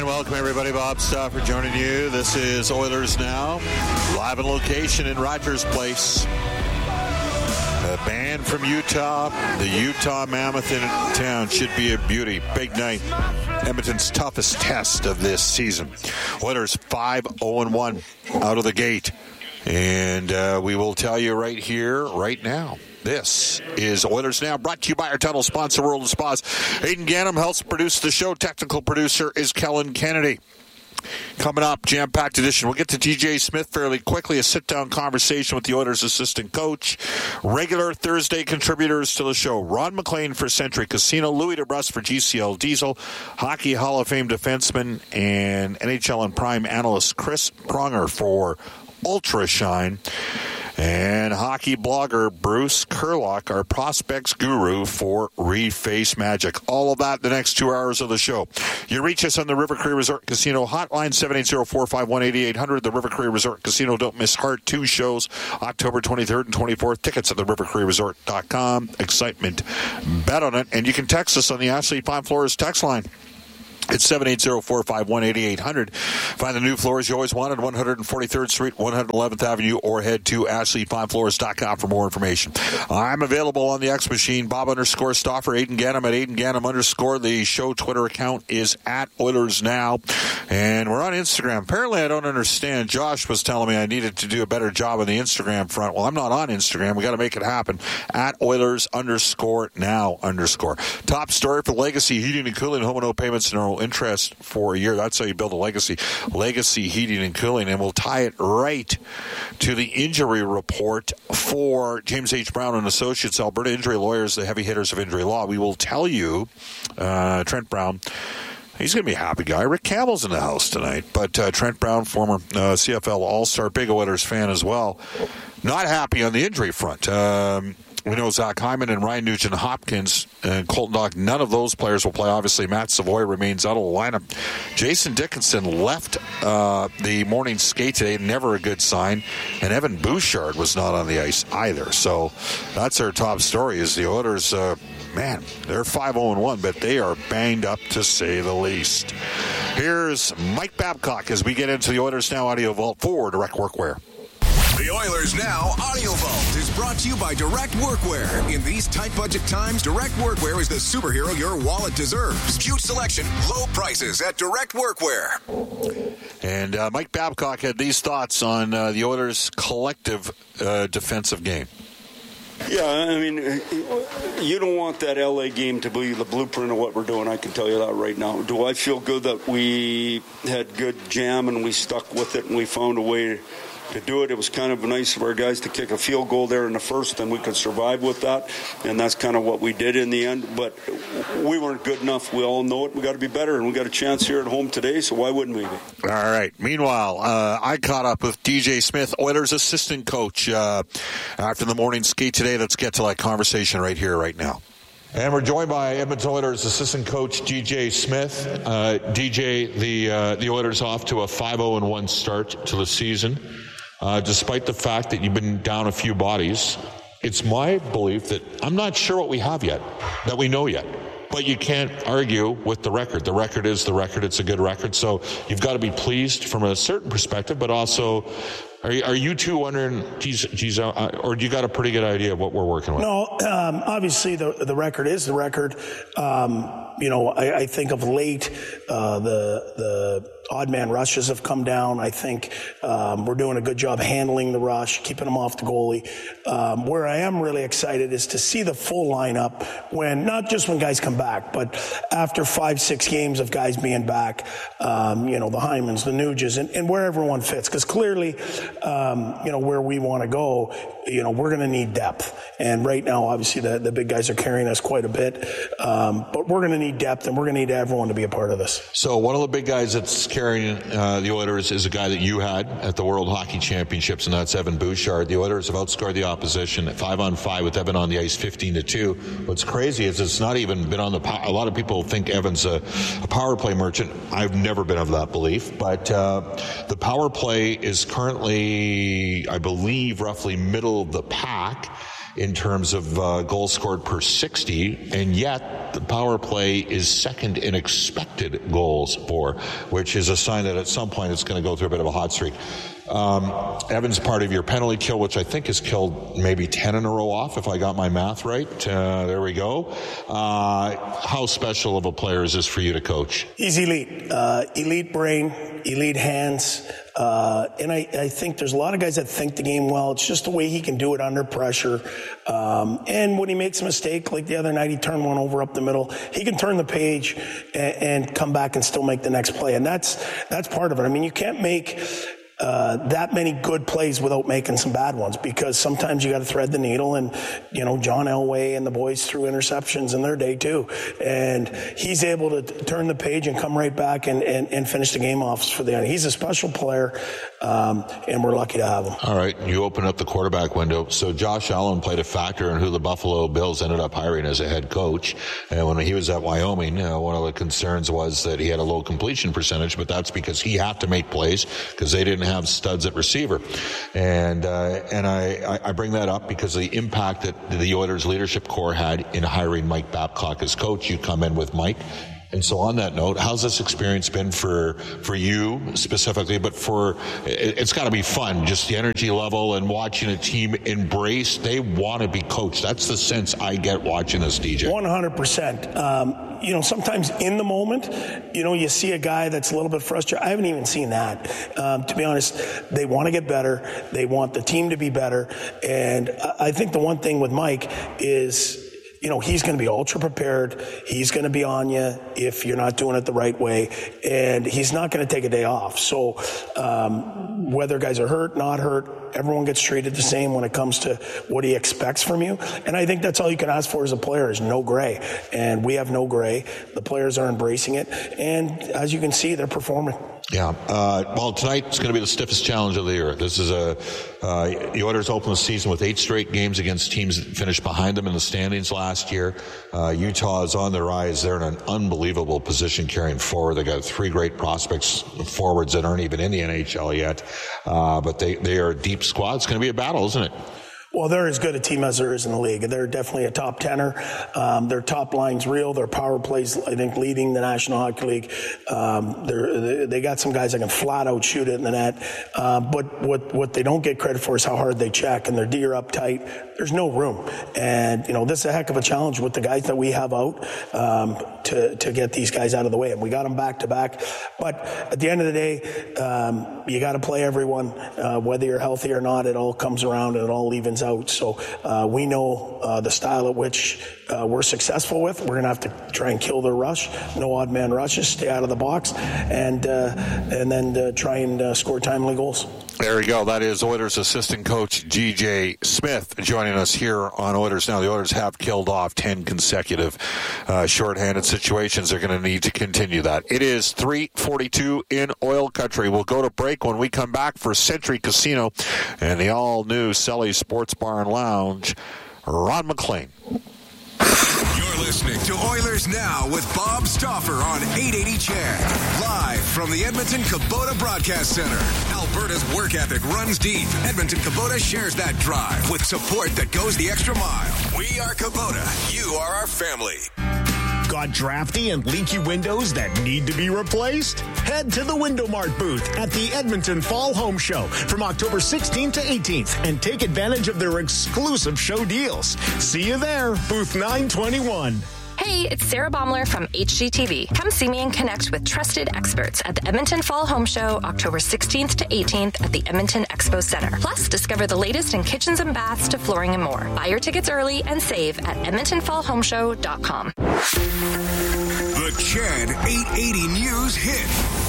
And welcome, everybody. Bob Stauffer joining you. This is Oilers Now, live on location in Rogers Place. A band from Utah, the Utah Mammoth in town. Should be a beauty. Big night. Edmonton's toughest test of this season. Oilers 5-0-1 out of the gate. And we will tell you right here, right now. This is Oilers Now, brought to you by our title sponsor, World of Spas. Aidan Gannam helps produce the show. Technical producer is Kellen Kennedy. Coming up, jam-packed edition. We'll get to DJ Smith fairly quickly. A sit-down conversation with the Oilers assistant coach. Regular Thursday contributors to the show. Ron McLean for Century Casino. Louis DeBrusk for GCL Diesel. Hockey Hall of Fame defenseman and NHL and Prime analyst Chris Pronger for Ultra Shine. And hockey blogger Bruce Kurlock, our prospects guru for Reface Magic. All of that the next 2 hours of the show. You reach us on the River Cree Resort Casino hotline, 780-451-8800. The River Cree Resort Casino. Don't miss Heart 2 shows, October 23rd and 24th. Tickets at therivercreeresort.com. Excitement. Bet on it. And you can text us on the Ashley Fine Floors text line. It's 780-451-8800. Find the new floors you always wanted, 143rd Street, 111th Avenue, or head to AshleyFineFloors.com for more information. I'm available on the X Machine, Bob_Stauffer, Aidan Gannam at Aidan Gannam_. The show Twitter account is at Oilers Now. And we're on Instagram. Apparently, I don't understand. Josh was telling me I needed to do a better job on the Instagram front. Well, I'm not on Instagram. We got to make it happen. At Oilers_Now_. Top story for Legacy Heating and Cooling, home and no payments, no interest for a year. That's how you build a legacy. Legacy Heating and Cooling. And we'll tie it right to the injury report for James H. Brown and Associates, Alberta Injury Lawyers, the heavy hitters of injury law. We will tell you, Trent Brown, he's going to be a happy guy. Rick Campbell's in the house tonight. But Trent Brown, former CFL All-Star, big Oilers fan as well, not happy on the injury front. We know Zach Hyman and Ryan Nugent-Hopkins and Colton Dawg, none of those players will play. Obviously, Matt Savoy remains out of the lineup. Jason Dickinson left the morning skate today, never a good sign. And Evan Bouchard was not on the ice either. So that's our top story is the Oilers, man, they're 5-0-1, but they are banged up to say the least. Here's Mike Babcock as we get into the Oilers Now Audio Vault for Direct Workwear. The Oilers Now Audio Vault is brought to you by Direct Workwear. In these tight budget times, Direct Workwear is the superhero your wallet deserves. Huge selection, low prices at Direct Workwear. And Mike Babcock had these thoughts on the Oilers' collective defensive game. Yeah, I mean, you don't want that LA game to be the blueprint of what we're doing. I can tell you that right now. Do I feel good that we had good jam and we stuck with it and we found a way to do it? It was kind of nice of our guys to kick a field goal there in the first, and we could survive with that, and that's kind of what we did in the end. But we weren't good enough. We all know it. We got to be better, and we got a chance here at home today, so why wouldn't we be? All right. Meanwhile, I caught up with DJ Smith, Oilers assistant coach, after the morning skate today. Let's get to that conversation right here, right now. And we're joined by Edmonton Oilers assistant coach DJ Smith. DJ, the Oilers off to a 5-0-1 start to the season. Despite the fact that you've been down a few bodies, it's my belief that I'm not sure what we have yet, that we know yet. But you can't argue with the record. The record is the record. It's a good record. So you've got to be pleased from a certain perspective, but also, are you two wondering, geez, or do you got a pretty good idea of what we're working with? No, obviously the record is the record. I think of late, the odd man rushes have come down. I think we're doing a good job handling the rush, keeping them off the goalie. Where I am really excited is to see the full lineup not just when guys come back, but after 5-6 games of guys being back, the Hymans, the Nuges, and where everyone fits. Because clearly, where we want to go, we're going to need depth. And right now, obviously, the big guys are carrying us quite a bit. But we're going to need depth, and we're going to need everyone to be a part of this. So one of the big guys that's carrying the Oilers is a guy that you had at the World Hockey Championships, and that's Evan Bouchard. The Oilers have outscored the opposition at 5-on-5 with Evan on the ice 15-2. What's crazy is it's not even been on the a lot of people think Evan's a power play merchant. I've never been of that belief, but the power play is currently, I believe, roughly middle of the pack. in terms of goals scored per 60, and yet the power play is second in expected goals for, which is a sign that at some point it's going to go through a bit of a hot streak. Evan's part of your penalty kill, which I think has killed maybe 10 in a row off, if I got my math right. There we go. How special of a player is this for you to coach? He's elite. Elite brain, elite hands. And I think there's a lot of guys that think the game well. It's just the way he can do it under pressure. And when he makes a mistake, like the other night, he turned one over up the middle. He can turn the page and come back and still make the next play. And that's part of it. I mean, you can't make that many good plays without making some bad ones, because sometimes you got to thread the needle, and John Elway and the boys threw interceptions in their day too, and he's able to turn the page and come right back and finish the game off for the end. He's a special player, and we're lucky to have him. All right, you open up the quarterback window. So Josh Allen played a factor in who the Buffalo Bills ended up hiring as a head coach, and when he was at Wyoming, one of the concerns was that he had a low completion percentage, but that's because he had to make plays because they didn't have studs at receiver. And I bring that up because of the impact that the Oilers leadership core had in hiring Mike Babcock as coach. You come in with Mike. And so on that note, how's this experience been for you specifically, but it's got to be fun, just the energy level and watching a team embrace, they want to be coached. That's the sense I get watching this, DJ. 100%. Sometimes in the moment, you see a guy that's a little bit frustrated. I haven't even seen that. To be honest, they want to get better. They want the team to be better. And I think the one thing with Mike is, he's going to be ultra prepared. He's going to be on you if you're not doing it the right way. And he's not going to take a day off. So whether guys are hurt, not hurt, everyone gets treated the same when it comes to what he expects from you. And I think that's all you can ask for as a player is no gray. And we have no gray. The players are embracing it. And as you can see, they're performing. Yeah. Well, tonight it's going to be the stiffest challenge of the year. This is the Oilers opened the season with 8 straight games against teams that finished behind them in the standings last year. Utah is on the rise. They're in an unbelievable position carrying forward. They got 3 great prospects forwards that aren't even in the NHL yet. But they are a deep squad. It's going to be a battle, isn't it? Well, they're as good a team as there is in the league. They're definitely a top tenor. Their top line's real. Their power plays, I think, leading the National Hockey League. They got some guys that can flat out shoot it in the net. But what they don't get credit for is how hard they check, and their D are uptight. There's no room. And, this is a heck of a challenge with the guys that we have out to get these guys out of the way. And we got them back to back. But at the end of the day, you got to play everyone. Whether you're healthy or not, it all comes around and it all evens out. So we know the style at which we're successful with. We're going to have to try and kill their rush. No odd man rushes. Stay out of the box, and then try and score timely goals. There we go. That is Oilers assistant coach G.J. Smith joining us here on Oilers Now. The Oilers have killed off 10 consecutive shorthanded situations. They're going to need to continue that. It is 3:42 in Oil Country. We'll go to break. When we come back for Century Casino and the all-new Selly Sports Bar and Lounge, Ron McLean. You're listening to Oilers Now with Bob Stauffer on 880 CHED. Live from the Edmonton Kubota Broadcast Center. Alberta's work ethic runs deep. Edmonton Kubota shares that drive with support that goes the extra mile. We are Kubota. You are our family. Got drafty and leaky windows that need to be replaced? Head to the Window Mart booth at the Edmonton Fall Home Show from October 16th to 18th and take advantage of their exclusive show deals. See you there, booth 921. Hey, it's Sarah Baumler from HGTV. Come see me and connect with trusted experts at the Edmonton Fall Home Show, October 16th to 18th at the Edmonton Expo Center. Plus, discover the latest in kitchens and baths to flooring and more. Buy your tickets early and save at EdmontonFallHomeShow.com. The CHED 880 News Hit.